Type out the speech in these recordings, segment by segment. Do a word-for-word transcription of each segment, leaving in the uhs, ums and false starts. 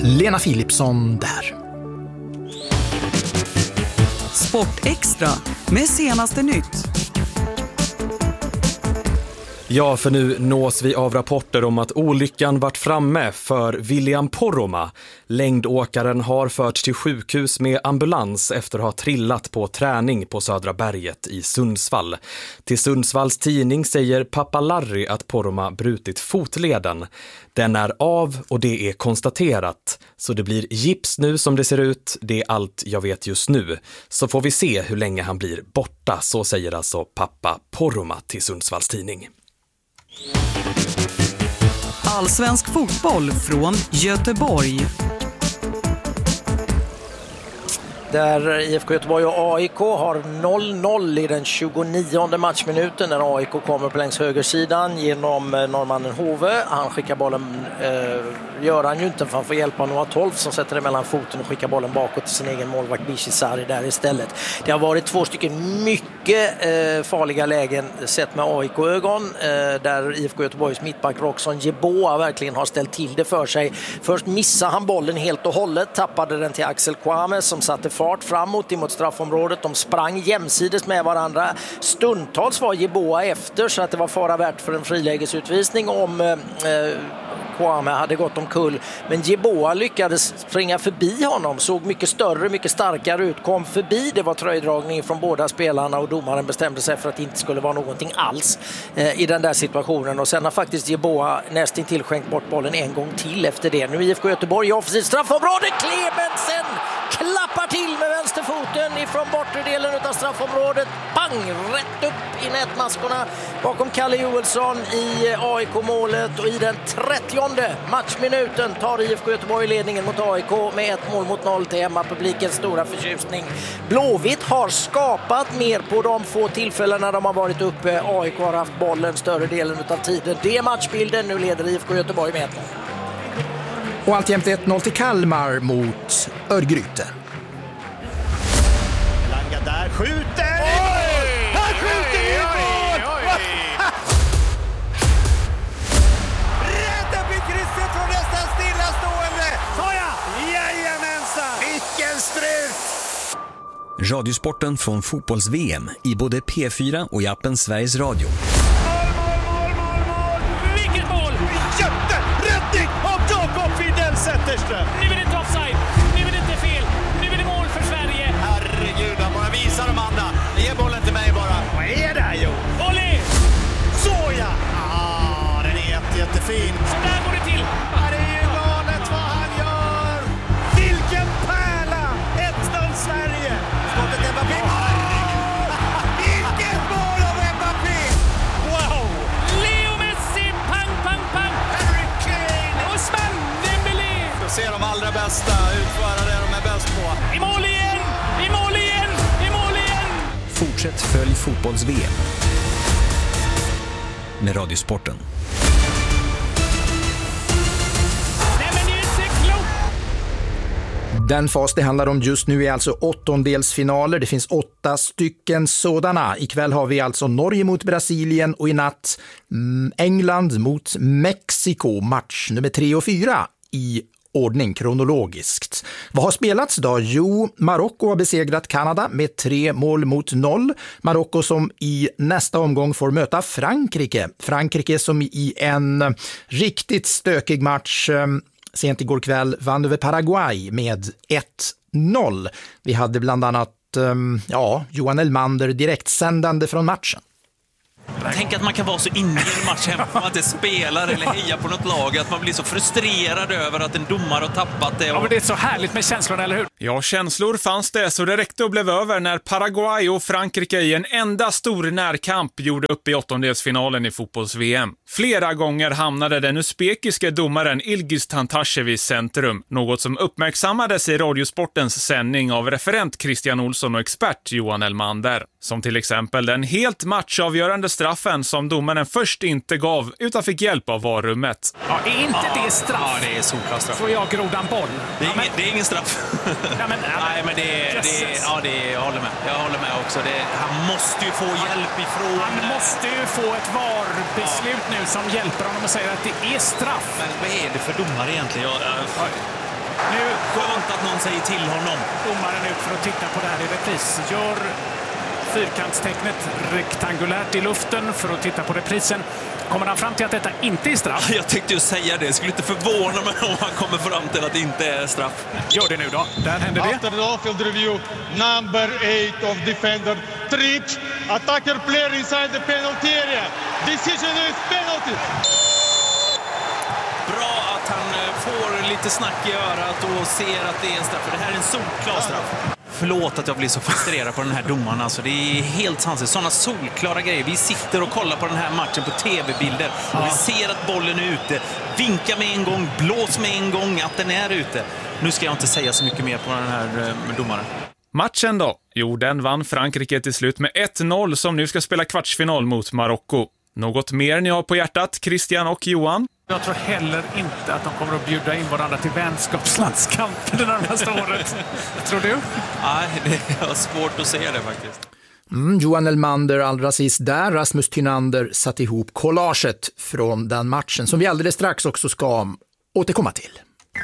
Lena Philipsson där. Sport Extra med senaste nytt. Ja, för nu nås vi av rapporter om att olyckan varit framme för William Poromaa. Längdåkaren har förts till sjukhus med ambulans efter att ha trillat på träning på Södra berget i Sundsvall. Till Sundsvalls tidning säger pappa Larry att Poromaa brutit fotleden. Den är av och det är konstaterat. Så det blir gips nu som det ser ut. Det är allt jag vet just nu. Så får vi se hur länge han blir borta, så säger alltså pappa Poromaa till Sundsvalls tidning. Allsvensk fotboll från Göteborg. Där I F K Göteborg och A I K har noll noll i den tjugonionde matchminuten. När A I K kommer på längs högersidan genom norrmannen Hove. Han skickar bollen, eh, gör han ju inte för han får hjälpa Noah Tolf som sätter det mellan foten och skickar bollen bakåt till sin egen målvakt Bishi Sarri där istället. Det har varit två stycken mycket eh, farliga lägen sett med A I K-ögon. Eh, där I F K Göteborgs mittback Roxon Jeboa verkligen har ställt till det för sig. Först missade han bollen helt och hållet, tappade den till Axel Kwame som satte fart framåt emot straffområdet. De sprang jämsides med varandra. Stundtals var Jeboa efter så att det var fara värt för en frilägesutvisning om eh, Kwame hade gått omkull. Men Jeboa lyckades springa förbi honom, såg mycket större, mycket starkare ut, kom förbi. Det var tröjdragning från båda spelarna och domaren bestämde sig för att det inte skulle vara någonting alls eh, i den där situationen. Och sen har faktiskt Jeboa nästintill skänkt bort bollen en gång till efter det. Nu I F K Göteborg i offensivt straffområde. Klemensen klappar till med vänsterfoten ifrån bortre delen av straffområdet. Pang! Rätt upp i nätmaskorna bakom Kalle Joelsson i A I K-målet. Och i den trettionde matchminuten tar I F K Göteborg ledningen mot A I K med ett mål mot noll till hemmapublikens stora förtjusning. Blåvitt har skapat mer på de få tillfällen när de har varit uppe. A I K har haft bollen större delen av tiden. Det är matchbilden. Nu leder I F K Göteborg med ett mål. Och alltjämt ett noll till Kalmar mot Örgryte. Langa där, skjuter! Oj! Han skjuter i mål! Rädda blir krysset från nästan stillastående! Såja! Jajamensan! Vilken strut! Radiosporten från fotbolls-V M i både P fyra och i appen Sveriges Radio. Zetterström. Nu är det inte offside, nu är det inte fel, nu är det mål för Sverige. Herregud, han bara visar de andra. Ge bollen till mig bara. Vad är det här, Jo? Olé! Såja! Ah, den är jätte, jättefin. Så där går det till. Ja, det är ju galet vad han gör. Vilken pärla! ett noll Sverige. Skottet Mbappé. Oh! Vilket mål av Mbappé! Wow! Leo Messi, pang, pang, pang. Harry Kane. Och Sven Dembélé. Se de allra bästa utföra det de är bäst på. I mål igen, i mål igen, i mål igen. Fortsätt följ fotbolls-V M med Radiosporten. Nej men det är inte klokt. Den fas det handlar om just nu är alltså åttondelsfinaler. Det finns åtta stycken sådana. Ikväll har vi alltså Norge mot Brasilien och i natt mm, England mot Mexiko. Match nummer tre och fyra i ordning kronologiskt. Vad har spelats då? Jo, Marocko har besegrat Kanada med tre mål mot noll. Marocko som i nästa omgång får möta Frankrike. Frankrike som i en riktigt stökig match sent igår kväll vann över Paraguay med ett noll. Vi hade bland annat ja, Johan Elmander direkt sändande från matchen. Tänk att man kan vara så inne i matchen att man inte spelar eller hejar på något lag, att man blir så frustrerad över att en domare har tappat det. Och... Ja, men det är så härligt med känslorna, eller hur? Ja, känslor fanns det, så det räckte och blev över när Paraguay och Frankrike i en enda stor närkamp gjorde upp i åttondelsfinalen i fotbolls-V M. Flera gånger hamnade den uzbekiske domaren Ilgiz Tantashev i centrum, något som uppmärksammades i Radiosportens sändning av referent Christian Olsson och expert Johan Elmander. Som till exempel den helt matchavgörande straffen som domaren först inte gav utan fick hjälp av varummet. Ja, är inte ja, det straff? Ja, det är solklart straff. Får jag grodan boll? Det är, ja, ingen, men... det är ingen straff. Ja, men, Nej, men det är... Det är ja, det är, jag håller med. Jag håller med också. Det är, han måste ju få hjälp ifrån... Han måste ju få ett VAR-beslut ja. nu som hjälper honom och säger att det är straff. Men vad är det för domare egentligen? Jag, jag... Nu Skönt att någon säger till honom. domaren ut för att titta på det här i repris. Gör fyrkantstecknet rektangulärt i luften för att titta på reprisen. Kommer han fram till att detta inte är straff? Jag tänkte ju säga det. Jag skulle inte förvåna mig om han kommer fram till att det inte är straff. Gör det nu då. Där händer det. After the off-field review, number eight of defender trips, attacker player inside the penalty area. Decision is penalty. Bra att han får lite snack i örat och ser att det är en straff. För det här är en solklar straff. Förlåt att jag blir så frustrerad på den här domaren. Alltså, det är helt sanslöst. Sådana solklara grejer. Vi sitter och kollar på den här matchen på tv-bilder. Och vi ser att bollen är ute. Vinka med en gång, blås med en gång att den är ute. Nu ska jag inte säga så mycket mer på den här eh, domaren. Matchen då? Jo, den vann Frankrike till slut med ett noll som nu ska spela kvartsfinal mot Marocko. Något mer ni har på hjärtat, Christian och Johan? Jag tror heller inte att de kommer att bjuda in varandra till vänskapslandskamp det närmaste året. Tror du? Nej, det är svårt att se det faktiskt. Mm, Johan Elmander allra sist där. Rasmus Tynander satt ihop collaget från den matchen som vi alldeles strax också ska återkomma till.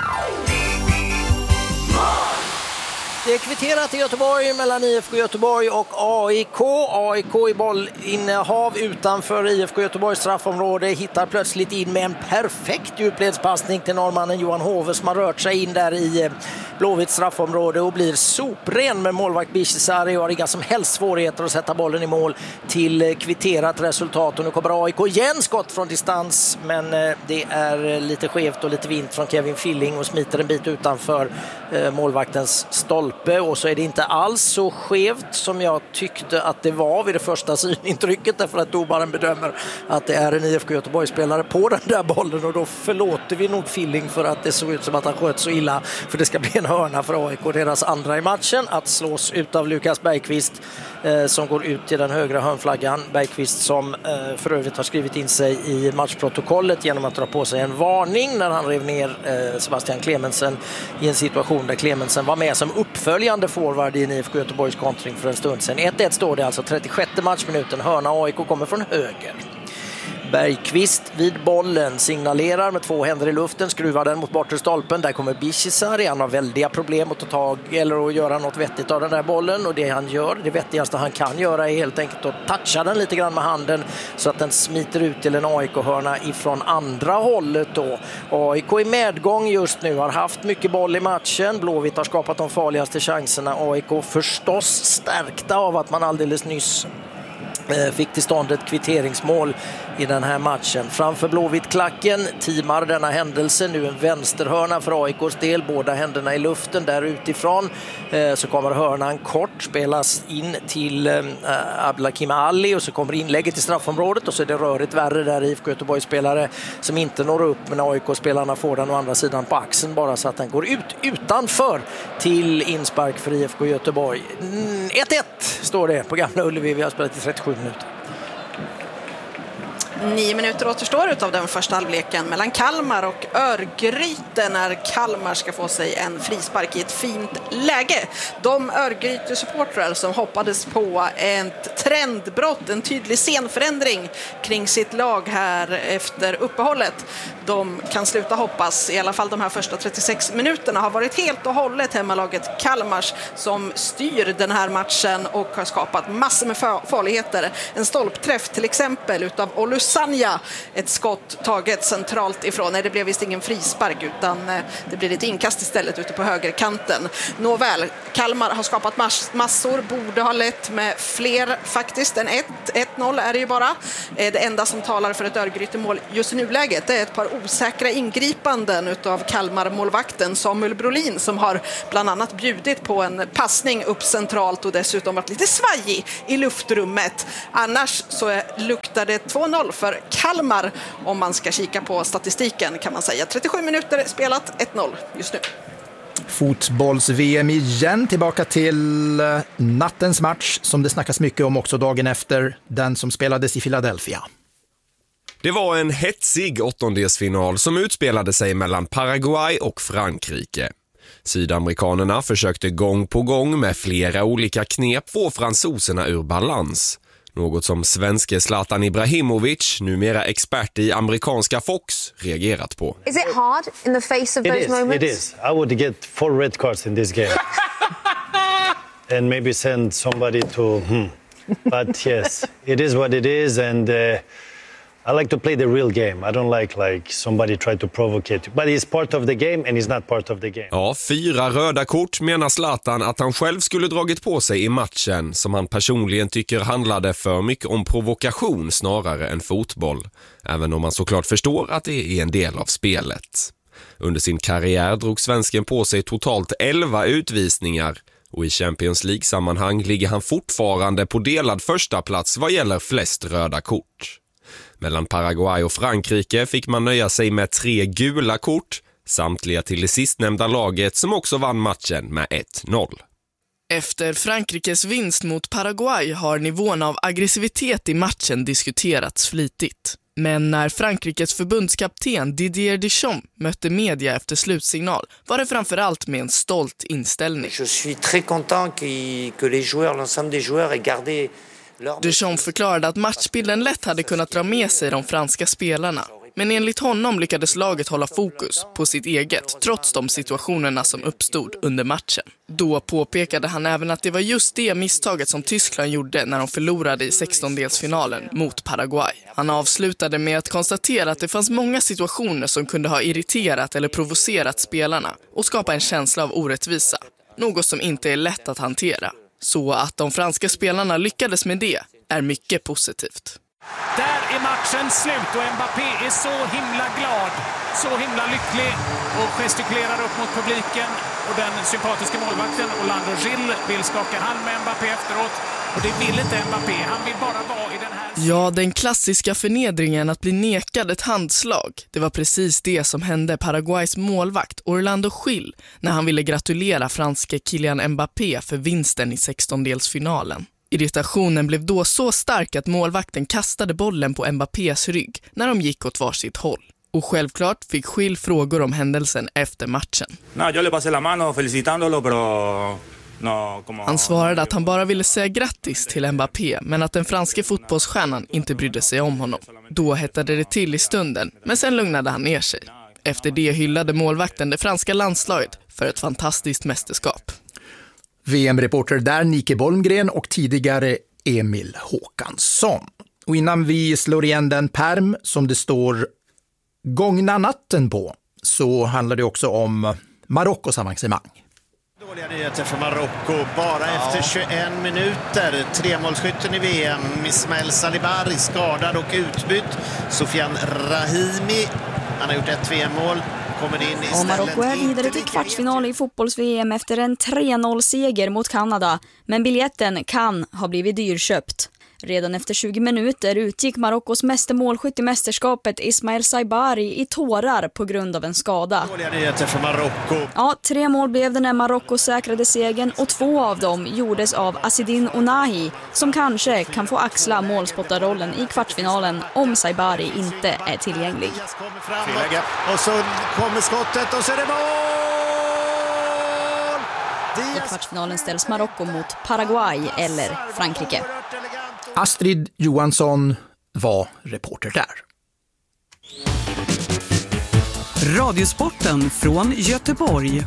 Det är kvitterat i Göteborg mellan I F K Göteborg och A I K. A I K i bollinnehav utanför I F K Göteborgs straffområde hittar plötsligt in med en perfekt djupledspassning till norrmannen Johan Hove som har rört sig in där i Blåvitts straffområde och blir sopren med målvakt Bishizari och har inga som helst svårigheter att sätta bollen i mål till kvitterat resultat. Och nu kommer A I K igen, skott från distans, men det är lite skevt och lite vint från Kevin Filling och smiter en bit utanför målvaktens stolpe. Och så är det inte alls så skevt som jag tyckte att det var vid det första synintrycket, därför att domaren bedömer att det är en I F K Göteborg-spelare på den där bollen, och då förlåter vi nog Filling för att det såg ut som att han sköt så illa, för det ska bli en hörna för A I K, deras andra i matchen, att slås ut av Lukas Bergqvist eh, som går ut till den högra hörnflaggan. Bergqvist som eh, för övrigt har skrivit in sig i matchprotokollet genom att dra på sig en varning när han rev ner eh, Sebastian Clemensen i en situation där Clemensen var med som uppföljande forward i en I F K Göteborgs kontring för en stund sedan. ett ett står det alltså, trettiosjätte matchminuten, hörna, A I K kommer från höger. Bergqvist vid bollen signalerar med två händer i luften, skruvar den mot bortre stolpen. Där kommer Bishizari, han har väldiga problem att ta tag eller att göra något vettigt av den där bollen, och det han gör, det vettigaste han kan göra, är helt enkelt att toucha den lite grann med handen så att den smiter ut till en A I K-hörna ifrån andra hållet då. A I K i medgång just nu, har haft mycket boll i matchen. Blåvitt har skapat de farligaste chanserna. A I K förstås stärkta av att man alldeles nyss fick till stånd ett kvitteringsmål i den här matchen. Framför Blåvitt-klacken teamar denna händelse nu en vänsterhörna för A I K:s del, båda händerna i luften där utifrån. Eh, så kommer hörnan kort, spelas in till eh, Abdelhakim Ali, och så kommer inlägget i straffområdet, och så är det rörigt värre där I F K Göteborg-spelare som inte når upp, men A I K-spelarna får den å andra sidan på axeln bara så att den går ut utanför till inspark för I F K Göteborg. ett ett står det på Gamla Ullevi, vi har spelat i trettiosju minuter. Nio minuter återstår utav den första halvleken mellan Kalmar och Örgryte när Kalmar ska få sig en frispark i ett fint läge. De Örgryte-supportrar som hoppades på ett trendbrott, en tydlig scenförändring kring sitt lag här efter uppehållet, de kan sluta hoppas. I alla fall de här första trettiosex minuterna har varit helt och hållet hemmalaget Kalmars som styr den här matchen och har skapat massor med farligheter. En stolpträff till exempel utav Olusanya, ett skott taget centralt ifrån. Nej, det blev visst ingen frispark utan det blir ett inkast istället ute på högerkanten. Nåväl, Kalmar har skapat mass- massor, borde ha lett med fler faktiskt än ett. ett noll är det ju bara. Det enda som talar för ett Örgryte-mål just i nuläget är ett par osäkra ingripanden utav Kalmar-målvakten Samuel Brolin, som har bland annat bjudit på en passning upp centralt och dessutom varit lite svajig i luftrummet. Annars så luktar det två noll för Kalmar om man ska kika på statistiken, kan man säga. trettiosju minuter spelat, ett noll just nu. Fotbolls-V M igen, tillbaka till nattens match som det snackas mycket om också dagen efter, den som spelades i Philadelphia. Det var en hetsig åttondelsfinal som utspelade sig mellan Paraguay och Frankrike. Sydamerikanerna försökte gång på gång med flera olika knep få fransoserna ur balans. Något som svenske Zlatan Ibrahimovic, numera expert i amerikanska Fox, reagerat på. Is it hard in the face of it those is, moments? It is. I would get four red cards in this game. And maybe send somebody to... Hmm. But yes, it is what it is, and... Uh, I like to play the real game. I don't like like somebody try to provocate. But he's part of the game and he's not part of the game. Ja, fyra röda kort menar Zlatan att han själv skulle dragit på sig i matchen som han personligen tycker handlade för mycket om provokation snarare än fotboll. Även om man såklart förstår att det är en del av spelet. Under sin karriär drog svensken på sig totalt elva utvisningar och i Champions League-sammanhang ligger han fortfarande på delad första plats vad gäller flest röda kort. Mellan Paraguay och Frankrike fick man nöja sig med tre gula kort, samtliga till det sistnämnda laget som också vann matchen med ett noll. Efter Frankrikes vinst mot Paraguay har nivån av aggressivitet i matchen diskuterats flitigt. Men när Frankrikes förbundskapten Didier Deschamps mötte media efter slutsignal var det framförallt med en stolt inställning. Je suis très content que, que les joueurs, l'ensemble des joueurs aient gardé. Deschamps förklarade att matchbilden lätt hade kunnat dra med sig de franska spelarna. Men enligt honom lyckades laget hålla fokus på sitt eget, trots de situationerna som uppstod under matchen. Då påpekade han även att det var just det misstaget som Tyskland gjorde när de förlorade i sextondelsfinalen mot Paraguay. Han avslutade med att konstatera att det fanns många situationer som kunde ha irriterat eller provocerat spelarna och skapa en känsla av orättvisa. Något som inte är lätt att hantera. Så att de franska spelarna lyckades med det är mycket positivt. Där är matchen slut och Mbappé är så himla glad, så himla lycklig och gestikulerar upp mot publiken. Och den sympatiska målvakten Orlando Gil vill skaka hand med Mbappé efteråt. Och det vill inte Mbappé, han vill bara vara i den här... Ja, den klassiska förnedringen att bli nekad ett handslag. Det var precis det som hände Paraguays målvakt Orlando Gil när han ville gratulera franske Kylian Mbappé för vinsten i sextondelsfinalen. Irritationen blev då så stark att målvakten kastade bollen på Mbappés rygg när de gick åt varsitt håll. Och självklart fick Gil frågor om händelsen efter matchen. No, yo le pasé la mano felicitándolo, pero no, como... Han svarade att han bara ville säga grattis till Mbappé, men att den franske fotbollsstjärnan inte brydde sig om honom. Då hettade det till i stunden, men sen lugnade han ner sig. Efter det hyllade målvakten det franska landslaget för ett fantastiskt mästerskap. V M-reporter där Nike Bolmgren och tidigare Emil Håkansson. Och innan vi slår igen den perm som det står gångna natten på så handlar det också om Marockos avancemang. Dåliga nyheter för Marocko. Bara ja. efter tjugoen minuter. Tremålsskytten i V M. Ismael Salibari skadad och utbytt. Sofian Rahimi, han har gjort ett V M-mål. Och Marocko är vidare till kvartsfinal i fotbolls-V M efter en tre noll-seger mot Kanada. Men biljetten kan ha blivit dyrköpt. Redan efter tjugo minuter utgick Marockos meste målskytt i mästerskapet Ismael Saibari i tårar på grund av en skada. Dåliga nyheter för Marocko. Ja, tre mål blev det när Marocko säkrade segern och två av dem gjordes av Asidin Onahi som kanske kan få axla målspottarrollen i kvartsfinalen om Saibari inte är tillgänglig. Och så kommer skottet och så är det mål! I kvartsfinalen ställs Marocko mot Paraguay eller Frankrike. Astrid Johansson var reporter där. Radiosporten från Göteborg.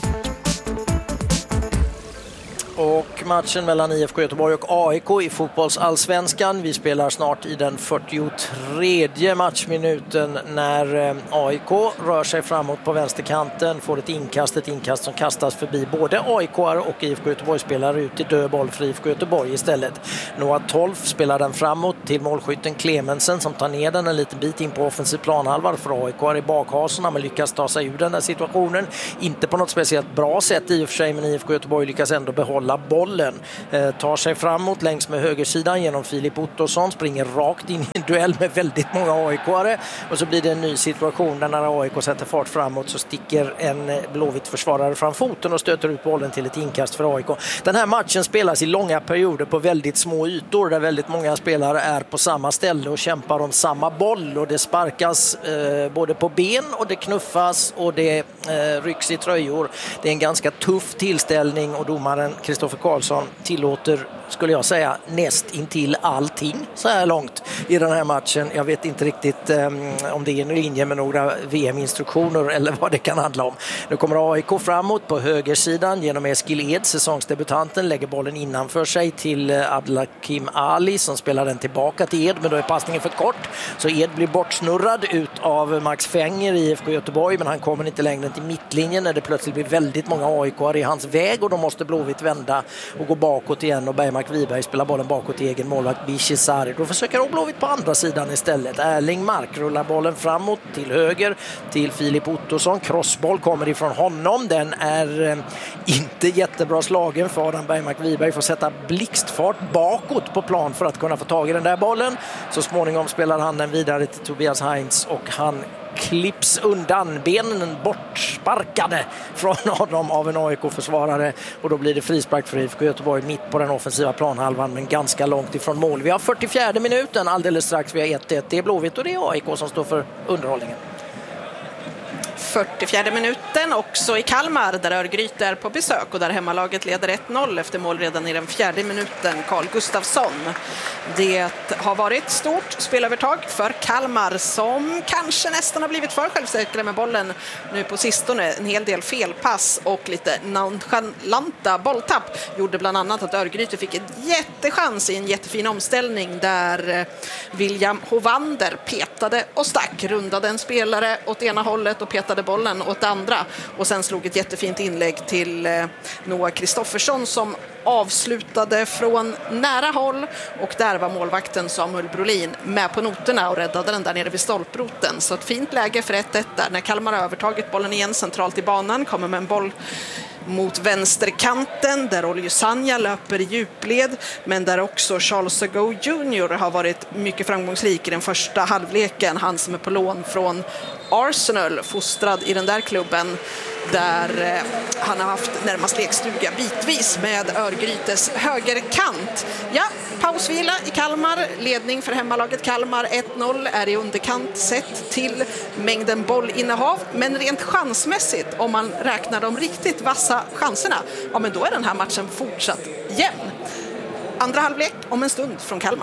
Och matchen mellan I F K Göteborg och A I K i fotbollsallsvenskan. Vi spelar snart i den fyrtiotredje matchminuten när A I K rör sig framåt på vänsterkanten. Får ett inkast, ett inkast som kastas förbi både A I K-are och I F K Göteborg-spelare ut i dödboll för I F K Göteborg istället. Noah Tolf spelar den framåt till målskytten Clemensen som tar ner den en liten bit in på offensiv planhalva för A I K-are i bakhasorna men lyckas ta sig ur den här situationen. Inte på något speciellt bra sätt i och för sig, men I F K Göteborg lyckas ändå behålla bollen, eh, tar sig framåt längs med högersidan genom Filip Ottosson, springer rakt in i en duell med väldigt många A I K-are och så blir det en ny situation där när A I K sätter fart framåt så sticker en blåvitt försvarare fram foten och stöter ut bollen till ett inkast för A I K. Den här matchen spelas i långa perioder på väldigt små ytor där väldigt många spelare är på samma ställe och kämpar om samma boll och det sparkas eh, både på ben och det knuffas och det eh, rycks i tröjor. Det är en ganska tuff tillställning och domaren Christian Kristoffer Karlsson tillåter, skulle jag säga, näst intill allting så här långt i den här matchen. Jag vet inte riktigt um, om det är en linje med några V M-instruktioner eller vad det kan handla om. Nu kommer A I K framåt på högersidan genom Eskil Ed, säsongsdebutanten, lägger bollen innanför sig till uh, Abdelhakim Ali som spelar den tillbaka till Ed, men då är passningen för kort. Så Ed blir bortsnurrad ut av Max Fenger i I F K Göteborg, men han kommer inte längre till mittlinjen när det plötsligt blir väldigt många A I K i hans väg och då måste Blåvitt vända och gå bakåt igen och Bergmark Wiberg spelar bollen bakåt till egen målvakt Bishizari. Då försöker Blåvitt på andra sidan istället. Erling Mark rullar bollen framåt till höger till Filip Ottosson. Crossboll kommer ifrån honom. Den är eh, inte jättebra slagen för Adam Bergmark Wiberg får sätta blixtfart bakåt på plan för att kunna få tag i den där bollen. Så småningom spelar han den vidare till Tobias Heinz och han klipps undan, benen bortsparkade från honom av en A I K-försvarare och då blir det frispark för I F K Göteborg mitt på den offensiva planhalvan men ganska långt ifrån mål. Vi har fyrtiofjärde minuten, alldeles strax vi har ett ett. Det är Blåvitt och det är A I K som står för underhållningen. fyrtiofjärde minuten också i Kalmar där Örgryte är på besök och där hemmalaget leder ett noll efter mål redan i den fjärde minuten. Carl Gustafsson. Det har varit stort spelövertag för Kalmar som kanske nästan har blivit för självsäkra med bollen nu på sistone. En hel del felpass och lite nonchalanta bolltapp gjorde bland annat att Örgryte fick en jättechans i en jättefin omställning där William Hovander petade och stack, rundade en spelare åt ena hållet och petade bollen åt andra och sen slog ett jättefint inlägg till eh, Noah Kristoffersson som avslutade från nära håll och där var målvakten Samuel Brolin med på noterna och räddade den där nere vid stolproten. Så ett fint läge för ett ett där när Kalmar har övertagit bollen igen centralt i banan, kommer med en boll mot vänsterkanten där Olju Sanja löper i djupled men där också Charles Ago junior har varit mycket framgångsrik i den första halvleken. Han som är på lån från Arsenal, fostrad i den där klubben där eh, han har haft närmast lekstuga bitvis med Örgrytes högerkant. Ja, pausvila i Kalmar, ledning för hemmalaget Kalmar ett noll är i underkant sett till mängden bollinnehav, men rent chansmässigt om man räknar de riktigt vassa chanserna, ja men då är den här matchen fortsatt jämn. Andra halvlek om en stund från Kalmar.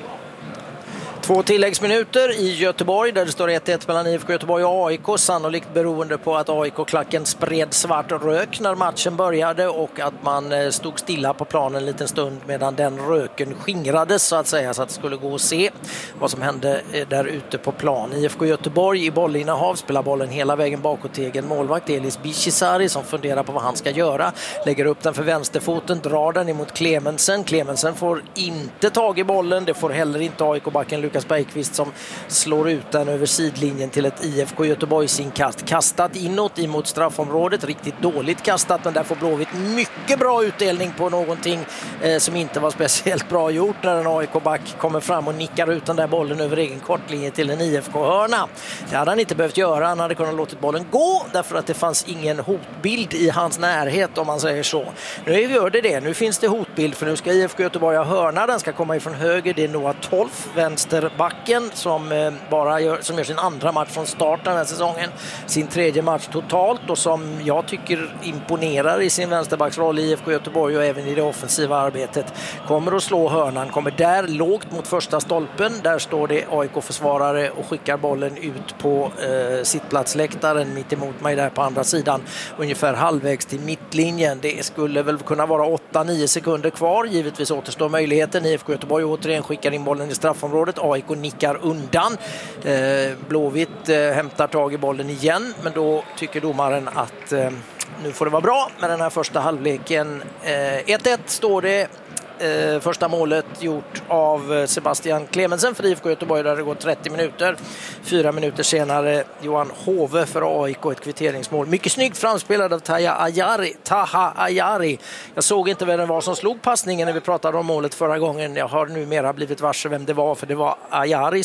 Två tilläggsminuter i Göteborg där det står ett ett mellan I F K Göteborg och A I K, sannolikt beroende på att A I K-klacken spred svart rök när matchen började och att man stod stilla på planen en liten stund medan den röken skingrades så att säga, så att det skulle gå att se vad som hände där ute på plan. I F K Göteborg i bollinnehav spelar bollen hela vägen bakåt till egen målvakt Elis Bishizari som funderar på vad han ska göra. Lägger upp den för vänsterfoten, drar den emot Clemensen. Clemensen får inte tag i bollen, det får heller inte A I K-backen Lukas Bergqvist som slår ut den över sidlinjen till ett I F K Göteborgs inkast. Kastat inåt emot straffområdet, riktigt dåligt kastat, men där får Blåvitt mycket bra utdelning på någonting eh, som inte var speciellt bra gjort när en A I K-back kommer fram och nickar ut den där bollen över egen kortlinje till en I F K-hörna. Det hade han inte behövt göra, han hade kunnat låtit bollen gå därför att det fanns ingen hotbild i hans närhet om man säger så. Nu gör det det, nu finns det hotbild för nu ska I F K Göteborg ha hörna, den ska komma ifrån höger, det är Noah Tolf, vänster backen som eh, bara gör, som gör sin andra match från starten den här säsongen, sin tredje match totalt och som jag tycker imponerar i sin vänsterbacksroll i I F K Göteborg och även i det offensiva arbetet. Kommer att slå hörnan, kommer där lågt mot första stolpen, där står det A I K-försvarare och skickar bollen ut på eh, sittplatsläktaren mitt emot mig där på andra sidan, ungefär halvvägs till mittlinjen. Det skulle väl kunna vara åtta nio sekunder kvar, givetvis återstår möjligheten. I F K Göteborg återigen skickar in bollen i straffområdet, A I K nickar undan. Eh, Blåvitt eh, hämtar tag i bollen igen, men då tycker domaren att eh, nu får det vara bra med den här första halvleken. Eh, ett ett står det. Eh, första målet gjort av Sebastian Clemensen för I F K Göteborg där det går trettio minuter. Fyra minuter senare Johan Hove för A I K, ett kvitteringsmål. Mycket snyggt framspelad av Taha Ayari. Taha Ayari. Jag såg inte vem det var som slog passningen när vi pratade om målet förra gången. Jag har numera blivit varse vem det var, för det var Ayari